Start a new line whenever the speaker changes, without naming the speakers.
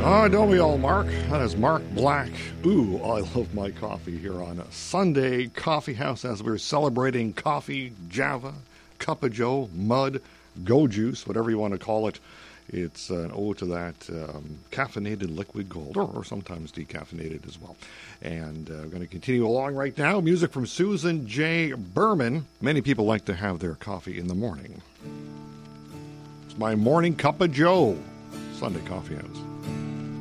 Oh, don't we all, Mark? That is Mark Black. Ooh, I love my coffee here on a Sunday coffee house as we're celebrating coffee, Java, Cup of Joe, Mud, Go Juice, whatever you want to call it. It's an ode to that caffeinated liquid gold, or sometimes decaffeinated as well. And we're going to continue along right now. Music from Susan J. Berman. Many people like to have their coffee in the morning. It's my morning cup of Joe. Sunday Coffee House.